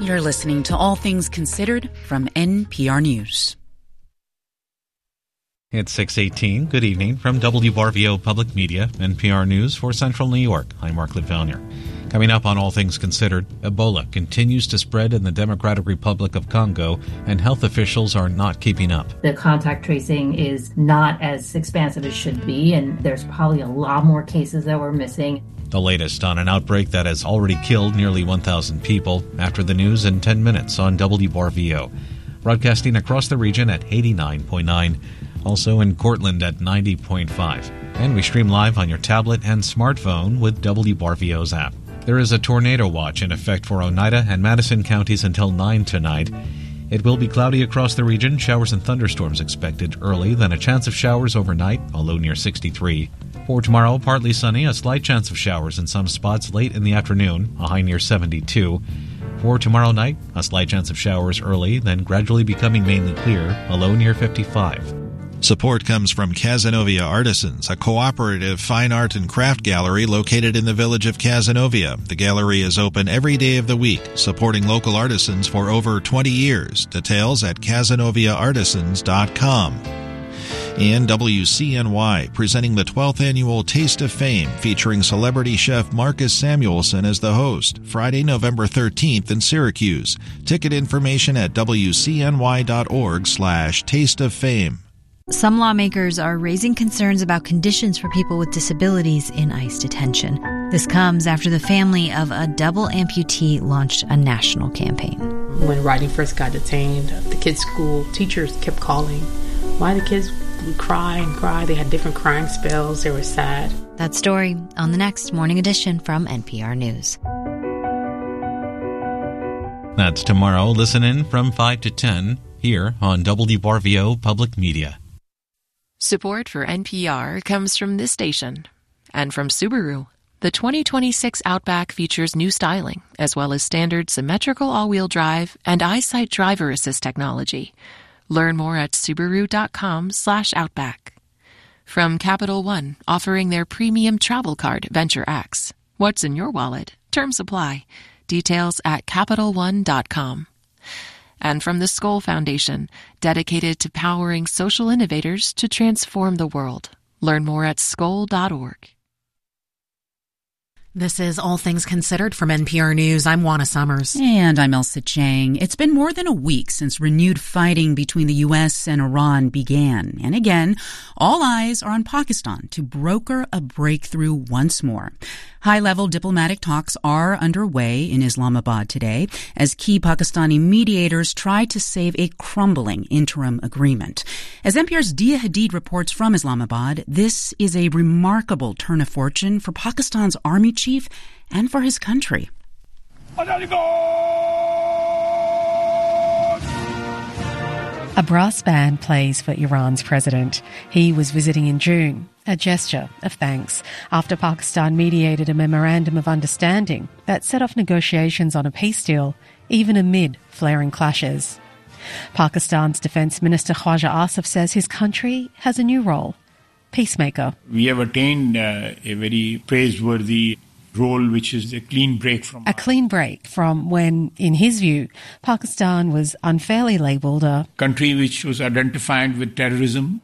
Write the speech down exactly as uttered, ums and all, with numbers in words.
You're listening to All Things Considered from N P R News. It's six eighteen. Good evening from W R V O Public Media, N P R News for Central New York. I'm Mark Litvellner. Coming up on All Things Considered, Ebola continues to spread in the Democratic Republic of Congo, and health officials are not keeping up. The contact tracing is not as expansive as it should be, and there's probably a lot more cases that we're missing. The latest on an outbreak that has already killed nearly one thousand people. After the news in ten minutes on W R V O. Broadcasting across the region at eighty-nine point nine. Also in Cortland at ninety point five. And we stream live on your tablet and smartphone with W R V O's app. There is a tornado watch in effect for Oneida and Madison counties until nine tonight. It will be cloudy across the region, showers and thunderstorms expected early, then a chance of showers overnight, a low near sixty-three. For tomorrow, partly sunny, a slight chance of showers in some spots late in the afternoon, a high near seventy-two. For tomorrow night, a slight chance of showers early, then gradually becoming mainly clear, a low near fifty-five. Support comes from Cazenovia Artisans, a cooperative fine art and craft gallery located in the village of Cazenovia. The gallery is open every day of the week, supporting local artisans for over twenty years. Details at cazenovia artisans dot com. And W C N Y, presenting the twelfth Annual Taste of Fame, featuring celebrity chef Marcus Samuelson as the host, Friday, November thirteenth in Syracuse. Ticket information at W C N Y dot org slash taste of fame. Some lawmakers are raising concerns about conditions for people with disabilities in ICE detention. This comes after the family of a double amputee launched a national campaign. When Rodney first got detained, the kids' school teachers kept calling. Why the kids would cry and cry. They had different crying spells. They were sad. That story on the next Morning Edition from N P R News. That's tomorrow. Listen in from five to ten here on W R V O Public Media. Support for N P R comes from this station and from Subaru. The twenty twenty-six Outback features new styling, as well as standard symmetrical all-wheel drive and EyeSight driver assist technology. Learn more at Subaru.com slash Outback. From Capital One, offering their premium travel card, Venture X. What's in your wallet? Terms apply. Details at Capital One dot com. And from the Skoll Foundation, dedicated to powering social innovators to transform the world. Learn more at skoll dot org. This is All Things Considered from N P R News. I'm Juana Summers. And I'm Elsa Chang. It's been more than a week since renewed fighting between the U S and Iran began. And again, all eyes are on Pakistan to broker a breakthrough once more. High-level diplomatic talks are underway in Islamabad today as key Pakistani mediators try to save a crumbling interim agreement. As N P R's Dia Hadid reports from Islamabad, this is a remarkable turn of fortune for Pakistan's army chief and for his country. A brass band plays for Iran's president. He was visiting in June, a gesture of thanks after Pakistan mediated a memorandum of understanding that set off negotiations on a peace deal, even amid flaring clashes. Pakistan's Defence Minister Khwaja Asif says his country has a new role, peacemaker. We have attained uh, a very praiseworthy role, which is a clean break from... A clean break from when, in his view, Pakistan was unfairly labelled a... country which was identified with terrorism.